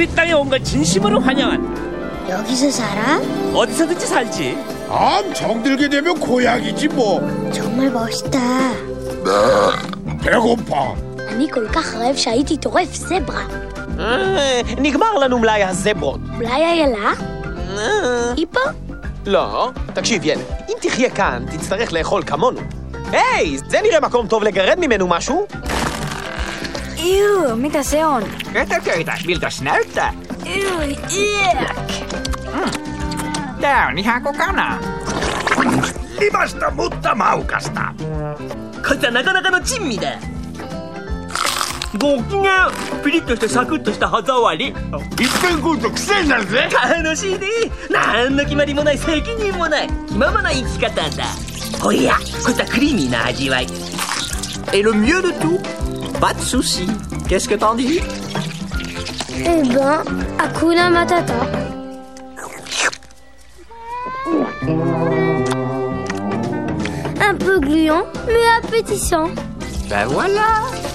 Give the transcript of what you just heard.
우리 땅에 온 걸 진심으로 환영한다. 여기서 살아? 어디서든지 살지. 정들게 되면 고향이지 뭐. 정말 멋있다. 배고파. אני כל כך רעב שהייתי טורף זברה. נגמר לנו מלאי הזברות. אולי איילה? היא פה? לא, תקשיב ילד, אם תחיה כאן, תצטרך לאכול כמונו. היי, זה נראה מקום טוב לגרד ממנו משהו? mitä se on? Kötököitä, miltäs näyttää? Iäk! Tää on ihan kuin kana. libasta mutta maukasta. こいつはなかなかの珍味だ。ご機嫌。ピリッとしてサクッとした歯触り。 いっぺん食うと癖になるぜ。 楽しいね。何の決まりもない責任もない気ままな生き方だ。おや、こいつはクリーミーな味わい。 Et le mieux de tout, pas de soucis. Qu'est-ce que t'en dis? Eh ben, Hakuna Matata. Un peu gluant, mais appétissant. Ben voilà.